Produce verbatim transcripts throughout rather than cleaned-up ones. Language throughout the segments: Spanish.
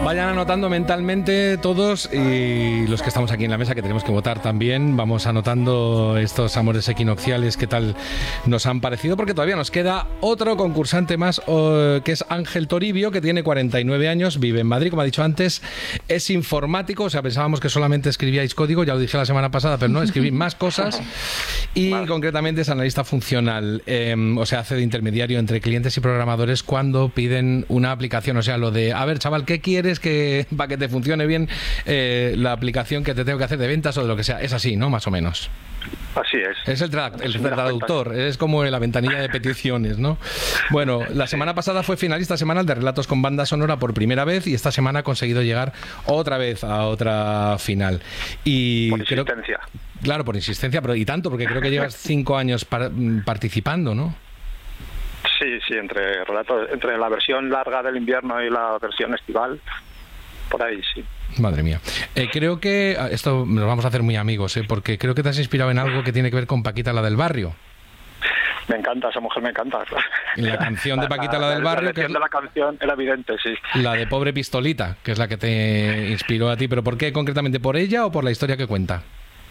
Vayan anotando mentalmente todos y los que estamos aquí en la mesa, que tenemos que votar también, vamos anotando estos amores equinocciales, qué tal nos han parecido, porque todavía nos queda otro concursante más, uh, que es Ángel Toribio, que tiene cuarenta y nueve años, vive en Madrid, como ha dicho antes, es informático, o sea, pensábamos que solamente escribíais código, ya lo dije la semana pasada, pero no, escribí más cosas, y vale. Concretamente es analista funcional, eh, o sea, hace de intermediario entre clientes y programadores cuando piden una aplicación, o sea, lo de, a ver, chaval, ¿qué quieres que para que te funcione bien eh, la aplicación que te tengo que hacer de ventas o de lo que sea? Es así, ¿no? Más o menos. Así es. Es el, tra- el traductor, es como la ventanilla de peticiones, ¿no? Bueno, la semana pasada fue finalista semanal de Relatos con Banda Sonora por primera vez y esta semana ha conseguido llegar otra vez a otra final. Y por insistencia. Creo, claro, por insistencia, pero y tanto, porque creo que llevas cinco años par- participando, ¿no? Sí, sí, entre relatos, entre la versión larga del invierno y la versión estival, por ahí sí. Madre mía. Eh, creo que esto nos vamos a hacer muy amigos, ¿eh? Porque creo que te has inspirado en algo que tiene que ver con Paquita, la del barrio. Me encanta, esa mujer me encanta. La canción de Paquita, la, la del barrio. La canción de la canción era evidente, sí. La de Pobre Pistolita, que es la que te inspiró a ti. ¿Pero por qué concretamente? ¿Por ella o por la historia que cuenta?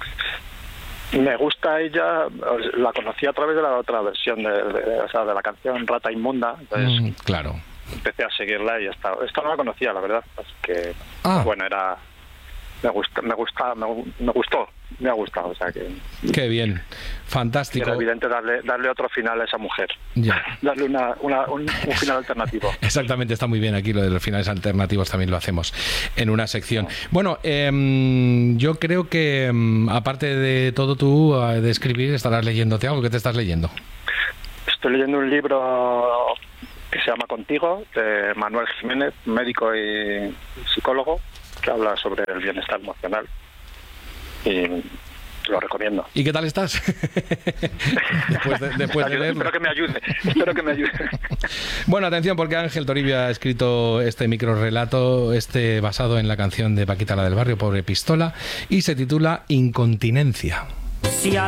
Me gusta ella, la conocí a través de la otra versión, de, de, o sea, de la canción Rata Inmunda. Entonces, mm, claro. Empecé a seguirla y esta, esta no la conocía, la verdad. Así que, ah. bueno, era... Me gusta, me gusta, me, me gustó, me ha gustado, o sea que... Qué bien, fantástico. Era evidente darle, darle otro final a esa mujer. Ya. Darle una, una, un, un final alternativo. Exactamente, está muy bien aquí lo de los finales alternativos, también lo hacemos en una sección. Bueno, eh, yo creo que aparte de todo tú, de escribir, estarás leyéndote algo. ¿Qué te estás leyendo? Estoy leyendo un libro que se llama Contigo, de Manuel Jiménez, médico y psicólogo, que habla sobre el bienestar emocional y lo recomiendo. ¿Y qué tal estás? después de, después de leerlo. Espero que me ayude, espero que me ayude. Bueno, atención, porque Ángel Toribio ha escrito este microrrelato, este basado en la canción de Paquita, la del barrio, Pobre Pistola, y se titula Incontinencia. Si